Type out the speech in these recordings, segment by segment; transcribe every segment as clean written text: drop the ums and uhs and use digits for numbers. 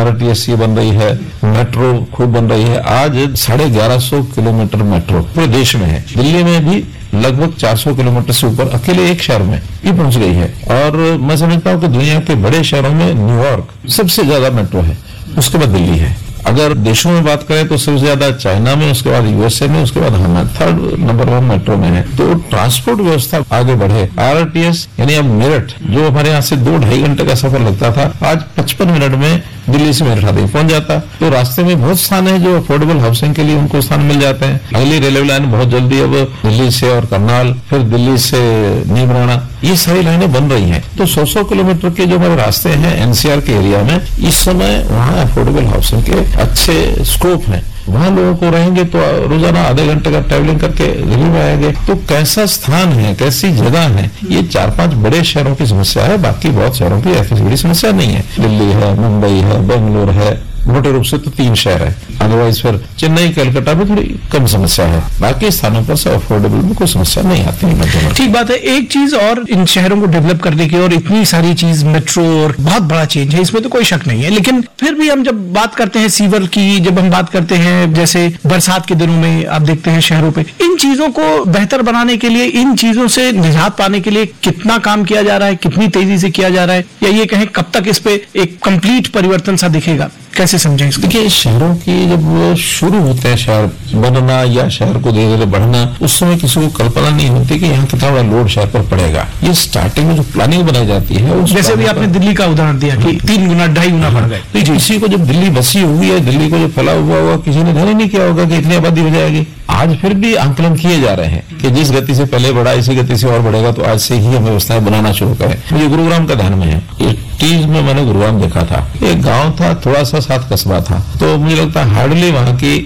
RTSC बन रही है, मेट्रो खूब बन रही है। आज 1150 किलोमीटर मेट्रो पूरे देश में है। दिल्ली में भी लगभग 400 किलोमीटर से ऊपर अकेले एक शहर में ये पहुंच गई है। और मैं समझता हूँ कि दुनिया के बड़े शहरों में न्यूयॉर्क सबसे ज्यादा मेट्रो है, उसके बाद दिल्ली है। अगर देशों में बात करें तो सबसे ज्यादा चाइना में, उसके बाद USA में, उसके बाद हम 3rd नंबर 1 मेट्रो में है। तो ट्रांसपोर्ट व्यवस्था आगे बढ़े। RTS यानी अब मेरठ, जो हमारे यहाँ से 2-2.5 घंटे का सफर लगता था, आज 55 मिनट में दिल्ली से मेरठ आदि पहुंच जाता। तो रास्ते में बहुत स्थान है जो अफोर्डेबल हाउसिंग के लिए उनको स्थान मिल जाते हैं। अगली रेलवे लाइन बहुत जल्दी अब दिल्ली से और करनाल, फिर दिल्ली से नीमराना, ये सारी लाइनें बन रही हैं। तो 100 किलोमीटर के जो हमारे रास्ते हैं NCR के एरिया में, इस समय वहाँ अफोर्डेबल हाउसिंग के अच्छे स्कोप हैं। वहाँ लोगों को रहेंगे तो रोजाना आधे घंटे का ट्रैवलिंग करके दिल्ली में आएंगे। तो कैसा स्थान है, कैसी जगह है, ये 4-5 बड़े शहरों की समस्या है। बाकी बहुत शहरों की ऐसी बड़ी समस्या नहीं है। दिल्ली है, मुंबई है, बेंगलुरु है, मोटे रूप से तो 3 शहर है। अदरवाइज फिर चेन्नई, कलकत्ता में थोड़ी कम समस्या है। बाकी स्थानों पर से अफोर्डेबल में कोई समस्या नहीं आती है। ठीक बात है। एक चीज और, इन शहरों को डेवलप करने की और इतनी सारी चीज, मेट्रो और बहुत बड़ा चेंज है, इसमें तो कोई शक नहीं है। लेकिन फिर भी हम जब बात करते हैं सीवर की, जब हम बात करते हैं जैसे बरसात के दिनों में आप देखते हैं शहरों पे, इन चीजों को बेहतर बनाने के लिए, इन चीजों से निजात पाने के लिए कितना काम किया जा रहा है, कितनी तेजी से किया जा रहा है, या ये कहें कब तक इस पे एक कंप्लीट परिवर्तन सा दिखेगा, कैसे समझें इसको? देखिए, शहरों की जब शुरू होते हैं शहर बनना या शहर को धीरे धीरे बढ़ना, उस समय किसी को कल्पना नहीं होती कि यहाँ कितना बड़ा लोड शहर पर पड़ेगा। ये स्टार्टिंग में जो प्लानिंग बनाई जाती है, जैसे अभी आपने दिल्ली का उदाहरण दिया कि 3 गुना 2.5 गुना बढ़ गए। तो किसी को जब दिल्ली बसी हुई है, दिल्ली को जो फैला हुआ होगा, किसी ने ध्यान ही नहीं किया होगा कि इतनी आबादी हो जाएगी। आज फिर भी आंकलन किए जा रहे हैं कि जिस गति से पहले बढ़ा, इसी गति से और बढ़ेगा, तो आज से ही हम व्यवस्थाएं बनाना शुरू करें। मुझे गुरुग्राम का ध्यान में है। 80s में मैंने गुरुग्राम देखा था। एक गांव था, थोड़ा सा 7 कस्बा था। तो मुझे लगता है हार्डली वहां की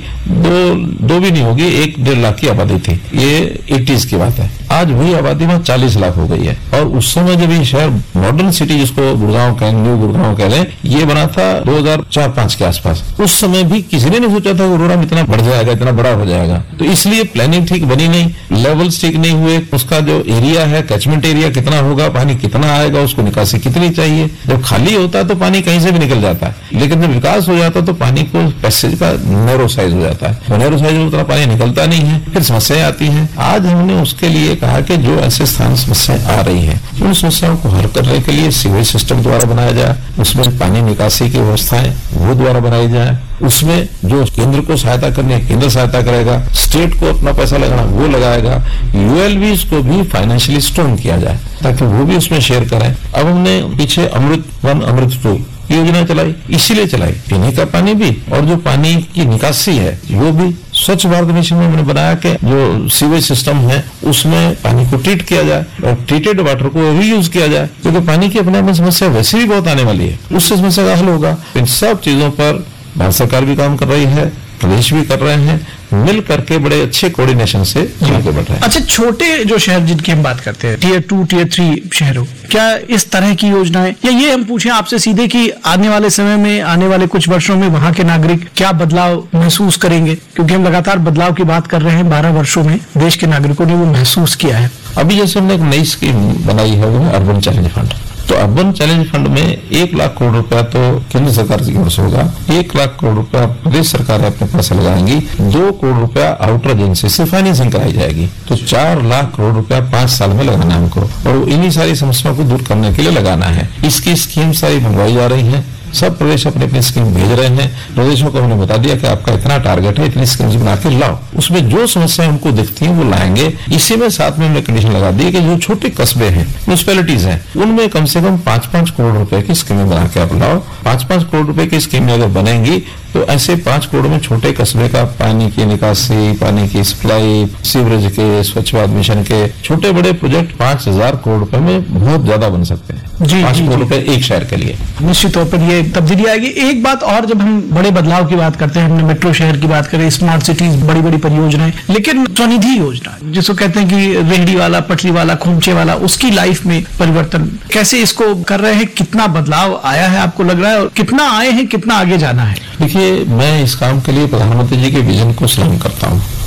दो भी नहीं होगी, 1-1.5 लाख की आबादी थी। ये 80s की बात है। आज वही आबादी में 40 लाख हो गई है। और उस समय जब ये शहर मॉडर्न सिटी, जिसको गुड़गांव कहें, न्यू गुड़गांव कह लें, ये बना था 2004-5 के आसपास। उस समय भी किसी ने नहीं सोचा था गुरुग्राम इतना बढ़ जाएगा, इतना बड़ा हो जाएगा। तो इसलिए प्लानिंग ठीक बनी नहीं, लेवल्स ठीक नहीं हुए। उसका जो एरिया है, कैचमेंट एरिया कितना होगा, पानी कितना आएगा, उसको निकासी कितनी चाहिए। जब खाली होता है तो पानी कहीं से भी निकल जाता है, लेकिन जब विकास हो जाता है तो पानी को पैसेज का नैरो साइज हो जाता है। नैरो साइज में उतना पानी निकलता नहीं है, फिर समस्याएं आती हैं। आज हमने उसके लिए कहा कि जो ऐसे स्थान समस्याएं आ रही हैं, उन समस्याओं को हल करने के लिए सीवेज सिस्टम द्वारा बनाया जाए, उसमें पानी निकासी की व्यवस्थाएं वो द्वारा बनाई जाए। उसमें जो केंद्र को सहायता करनी है, केंद्र सहायता करेगा, स्टेट को अपना पैसा लगाना वो लगाएगा, ULVs को भी फाइनेंशियली स्ट्रॉन्ग किया जाए ताकि वो भी उसमें शेयर करें। अब हमने पीछे अमृत 1, अमृत 2 योजना चलाई, इसीलिए चलाई, पीने का पानी भी और जो पानी की निकासी है वो भी। स्वच्छ भारत मिशन में हमने बनाया कि जो सीवेज सिस्टम है उसमें पानी को ट्रीट किया जाए और ट्रीटेड वाटर को रीयूज किया जाए, क्योंकि पानी की अपने में समस्या वैसे भी बहुत आने वाली है, उससे समस्या का हल होगा। इन सब चीजों पर भारत सरकार भी काम कर रही है, प्रदेश भी कर रहे हैं, मिल करके बड़े अच्छे कोऑर्डिनेशन से आगे बढ़ रहे हैं। अच्छा, छोटे जो शहर जिनकी हम बात करते हैं, Tier 2, Tier 3 शहरों, क्या इस तरह की योजनाएं, या ये हम पूछें आपसे सीधे कि आने वाले समय में, आने वाले कुछ वर्षों में वहां के नागरिक क्या बदलाव महसूस करेंगे? क्योंकि हम लगातार बदलाव की बात कर रहे हैं, 12 वर्षों में देश के नागरिकों ने वो महसूस किया है। अभी जैसे हमने एक नई स्कीम बनाई है, वो है अर्बन चैलेंज फंड। तो अर्बन चैलेंज फंड में 1 लाख करोड़ रुपया तो केंद्र सरकार की ओर से होगा, 1 लाख करोड़ रुपया प्रदेश सरकार अपने पैसे लगाएंगी, 2 करोड़ रुपया आउटर एजेंसी से फाइनेंसिंग कराई जाएगी। तो 4 लाख करोड़ रुपया 5 साल में लगाना है हमको, और इन्हीं सारी समस्याओं को दूर करने के लिए लगाना है। इसकी स्कीम सारी मंगवाई जा रही है। सब प्रदेश अपने अपनी स्कीम भेज रहे हैं। प्रदेशों को हमने बता दिया कि आपका इतना टारगेट है, इतनी स्कीम्स बना के लाओ। उसमें जो समस्याएं हमको दिखती हैं वो लाएंगे। इसी में साथ में हमने कंडीशन लगा दी कि जो छोटे कस्बे हैं, म्यूनिसिपैलिटीज हैं, उनमें कम से कम 5-5 करोड़ रुपए की स्कीमें बना के आप लाओ। 5-5 करोड़ रुपए की स्कीमें अगर बनेंगी तो ऐसे 5 करोड़ में छोटे कस्बे का पानी की निकासी, पानी की सप्लाई, सीवरेज के, स्वच्छ भारत मिशन के छोटे बड़े प्रोजेक्ट 5,000 करोड़ रुपए में बहुत ज्यादा बन सकते हैं। 5 करोड़ रुपए एक शहर के लिए निश्चित तौर पर ये तब्दीली आएगी। एक बात और, जब हम बड़े बदलाव की बात करते हैं, हमने मेट्रो शहर की बात करें, स्मार्ट सिटीज, बड़ी बड़ी परियोजनाएं, लेकिन स्वनिधि योजना जिसको कहते हैं कि रेहड़ी वाला, पटरी वाला, खोमचे वाला, उसकी लाइफ में परिवर्तन कैसे इसको कर रहे हैं? कितना बदलाव आया है आपको लग रहा है, और कितना आए हैं, कितना आगे जाना है? देखिए, मैं इस काम के लिए प्रधानमंत्री जी के विजन को सलाम करता हूँ।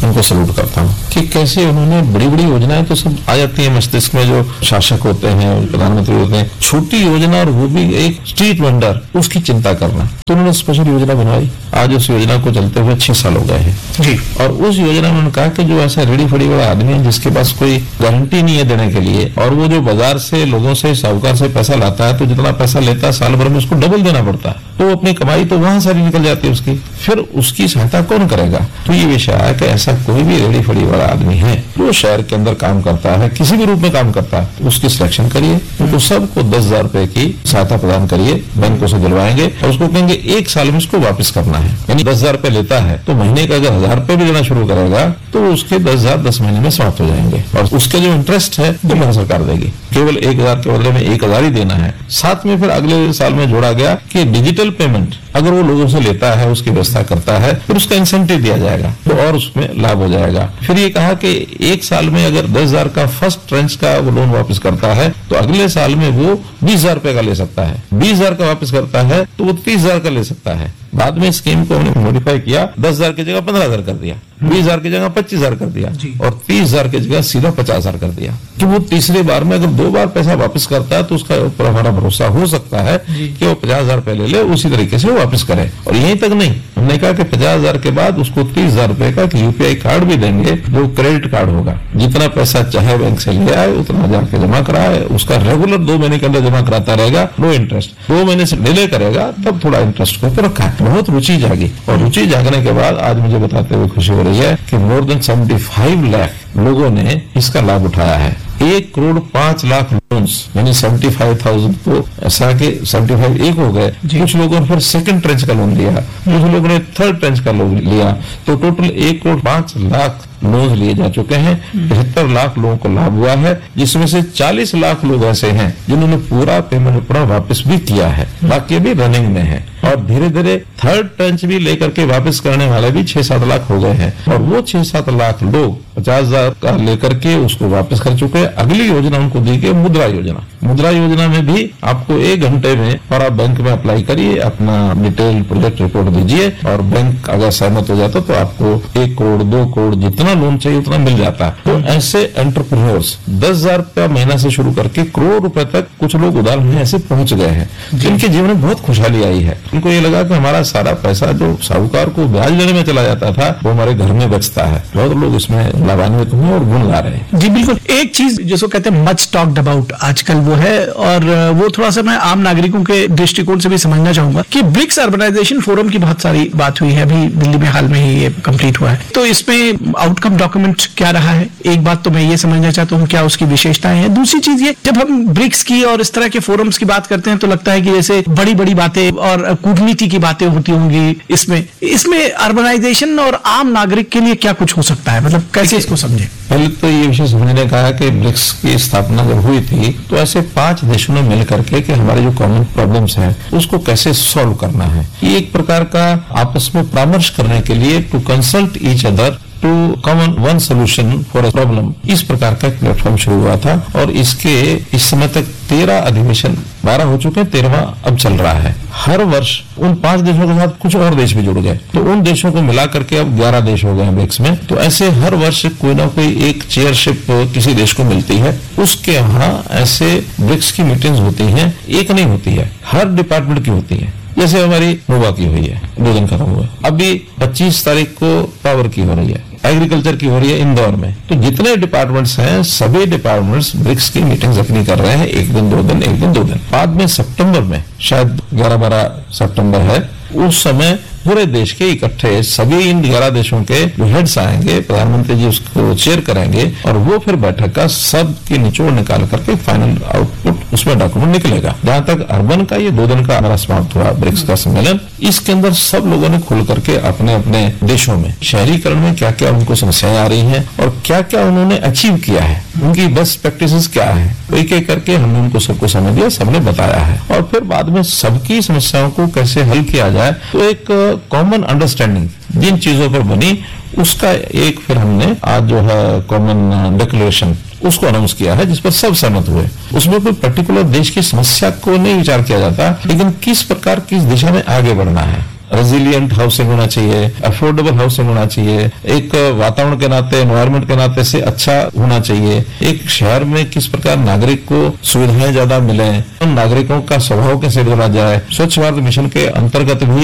उनको सल्यूट करता हूँ कि कैसे उन्होंने बड़ी बड़ी योजनाएं तो सब आ जाती है मस्तिष्क में, जो शासक होते हैं, प्रधानमंत्री होते हैं, छोटी योजना और वो भी एक स्ट्रीट वेंडर, उसकी चिंता करना। तो उन्होंने स्पेशल योजना बनवाई। आज उस योजना को चलते हुए 6 साल हो गए हैं जी। और उस योजना में उन्होंने कहा कि जो ऐसा रेडी फड़ी वाला आदमी है जिसके पास कोई गारंटी नहीं है देने के लिए, और वो जो बाजार से लोगों से साहूकार से पैसा लाता है, तो जितना पैसा लेता है साल भर में उसको डबल देना पड़ता है, तो अपनी कमाई तो वहां सारी निकल जाती है उसकी, फिर उसकी सहायता कौन करेगा। तो ये विषय है कि ऐसा कोई भी रेडी फड़ी वाला आदमी है जो शहर के अंदर काम करता है, किसी भी रूप में काम करता है, तो उसकी सिलेक्शन करिए, उनको सबको 10,000 रुपए की सहायता प्रदान करिए, बैंकों से दिलवाएंगे और उसको कहेंगे 1 साल में उसको वापस करना है। यानी 10,000 रुपए लेता है तो महीने का अगर 1,000 रुपए भी देना शुरू करेगा तो उसके 10,000 10 महीने में समाप्त हो जाएंगे और उसके जो इंटरेस्ट है वो भारत सरकार देगी। केवल 1,000 के बदले में 1,000 ही देना है। साथ में फिर अगले साल में जोड़ा गया कि डिजिटल पेमेंट अगर वो लोगों से लेता है, उसकी व्यवस्था करता है, फिर उसका इंसेंटिव दिया जाएगा तो और उसमें लाभ हो जाएगा। फिर ये कहा कि 1 साल में अगर 10,000 का फर्स्ट ट्रेंच का वो लोन वापस करता है तो अगले साल में वो 20,000 रुपए का ले सकता है। 20,000 का वापस करता है तो वो 30,000 का ले सकता है। बाद में स्कीम को हमने मॉडिफाई किया, 10,000 की जगह 15,000 कर दिया, 20,000 की जगह 25,000 कर दिया और 30,000 की जगह सीधा 50,000 कर दिया कि वो तीसरे बार में अगर 2 बार पैसा वापस करता है तो उसका ऊपर हमारा भरोसा हो सकता है कि वो 50,000 रुपए ले ले, उसी तरीके से वो वापस करे। और यहीं तक नहीं, हमने कहा कि 50,000 के बाद उसको 30,000 रुपए का यूपीआई कार्ड भी देंगे जो क्रेडिट कार्ड होगा। जितना पैसा चाहे बैंक से ले आए उतना जाके जमा कराए, उसका रेगुलर 2 महीने के अंदर जमा कराता रहेगा, नो इंटरेस्ट। 2 महीने से डिले करेगा तब थोड़ा इंटरेस्ट को रखा है। बहुत रुचि जागी और रुचि जागने के बाद आज मुझे बताते हुए खुशी हो रही है कि मोर देन 75 लाख लोगों ने इसका लाभ उठाया है। 1,05,00,000 लोन्स यानी 75,000 तो ऐसा कि 75 एक हो गए। कुछ लोगों ने फिर सेकंड ट्रेंच का लोन लिया, कुछ लोगों ने थर्ड ट्रेंच का लोन लिया, तो टोटल 1,05,00,000 लोन लिए जा चुके हैं। 73 लाख लोगों को लाभ हुआ है, जिसमें से 40 लाख लोग ऐसे हैं जिन्होंने पूरा पेमेंट अपना वापस भी किया है, बाकी भी रनिंग में है। और धीरे धीरे थर्ड ट्रेंच भी लेकर के वापस करने वाले भी 6-7 लाख हो गए हैं और वो 6-7 लाख लोग 50,000 का लेकर के उसको वापस कर चुके हैं। अगली योजना उनको दी गई मुद्रा योजना। मुद्रा योजना में भी आपको 1 घंटे में और आप बैंक में अप्लाई करिए, अपना डिटेल प्रोजेक्ट रिपोर्ट दीजिए और बैंक अगर सहमत हो जाता तो आपको 1 करोड़ 2 करोड़ जितना लोन चाहिए उतना मिल जाता है। तो ऐसे एंटरप्रेन्योर्स 10,000 रुपया महीना से शुरू करके करोड़ रुपए तक कुछ लोग उदार में ऐसे पहुंच गए हैं जिनके जीवन में बहुत खुशहाली आई है। उनको ये लगा कि हमारा सारा पैसा जो साहूकार को ब्याज देने में चला जाता था वो हमारे घर में बचता है। बहुत लोग इसमें लाभान्वित हुए और गुण गा रहे हैं। जी बिल्कुल। एक चीज जिसको कहते हैं मच टॉक्ड अबाउट आजकल वो है, और वो थोड़ा सा मैं आम नागरिकों के दृष्टिकोण से भी समझना चाहूंगा कि ब्रिक्स अर्बनाइजेशन फोरम की बहुत सारी बात हुई है, अभी दिल्ली में हाल में ही ये कंप्लीट हुआ है। तो इसमें आउटकम डॉक्यूमेंट क्या रहा है? एक बात तो मैं ये समझना चाहता हूँ क्या उसकी विशेषताएं हैं। दूसरी चीज ये, जब हम ब्रिक्स की और इस तरह के फोरम्स की बात करते हैं तो लगता है कि जैसे बड़ी बड़ी बातें और कूटनीति की बातें होती होंगी। इसमें अर्बनाइजेशन और आम नागरिक के लिए क्या कुछ हो सकता है, मतलब कैसे इसको समझे? पहले तो ये विषय समझने का है कि ब्रिक्स की स्थापना जब हुई थी तो ऐसे 5 देशों ने मिलकर के कि हमारे जो कॉमन प्रॉब्लम्स हैं उसको कैसे सॉल्व करना है, ये एक प्रकार का आपस में परामर्श करने के लिए to consult each other two common one solution for a problem, इस प्रकार का प्लेटफॉर्म शुरू हुआ था। और इसके इस समय तक 13 अधिवेशन 12 हो चुके हैं, 13वां अब चल रहा है। हर वर्ष उन 5 देशों के साथ कुछ और देश भी जुड़ गए, तो उन देशों को मिला करके अब 11 देश हो गए हैं ब्रिक्स में। तो ऐसे हर वर्ष कोई ना कोई एक चेयरशिप किसी देश को मिलती है, उसके यहाँ ऐसे ब्रिक्स की मीटिंग्स होती हैं। एक नहीं होती है, हर डिपार्टमेंट की होती है। जैसे हमारी नोवा की हुई है, 2 दिन खत्म हुआ। अभी 25 तारीख को पावर की हो रही है, एग्रीकल्चर की हो रही है इंदौर में। तो जितने डिपार्टमेंट्स हैं सभी डिपार्टमेंट्स ब्रिक्स की मीटिंग्स अपनी कर रहे हैं, 1 दिन 2 दिन 1 दिन 2 दिन। बाद में सितंबर में शायद 11-12 सितंबर है, उस समय पूरे देश के इकट्ठे सभी इन 11 देशों के जो हेड्स आएंगे, प्रधानमंत्री जी उसको चेयर करेंगे और वो फिर बैठक का सब की निचोड़ निकाल करके फाइनल आउटपुट उसमें डॉक्यूमेंट निकलेगा। जहां तक अर्बन का ये 2 दिन का हमारा समाप्त हुआ ब्रिक्स का सम्मेलन, इसके अंदर सब लोगों ने खुल करके अपने अपने देशों में शहरीकरण में क्या क्या उनको समस्याएं आ रही हैं और क्या क्या उन्होंने अचीव किया है, उनकी बेस्ट प्रैक्टिसेस क्या है, तो एक एक करके हमने उनको सबको समझ दिया, सबने बताया है। और फिर बाद में सबकी समस्याओं को कैसे हल किया जाए, तो एक कॉमन अंडरस्टैंडिंग जिन चीजों पर बनी उसका एक फिर हमने आज जो है कॉमन डिक्लेरेशन उसको अनाउंस किया है, जिस पर सब सहमत हुए। उसमें कोई पर्टिकुलर देश की समस्या को नहीं विचार किया जाता, लेकिन किस प्रकार किस दिशा में आगे बढ़ना है। रेजिलियंट हाउसिंग होना चाहिए, अफोर्डेबल हाउसिंग होना चाहिए, एक वातावरण के नाते, एनवायरमेंट के नाते से अच्छा होना चाहिए। एक शहर में किस प्रकार नागरिक को सुविधाएं ज्यादा मिले, उन नागरिकों का स्वभाव कैसे बदला जाए। स्वच्छ भारत मिशन के अंतर्गत भी